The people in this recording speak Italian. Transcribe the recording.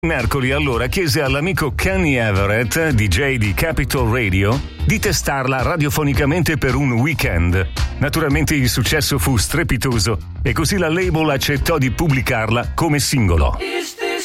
Mercury allora chiese all'amico Kenny Everett, DJ di Capitol Radio, di testarla radiofonicamente per un weekend. Naturalmente il successo fu strepitoso e così la label accettò di pubblicarla come singolo.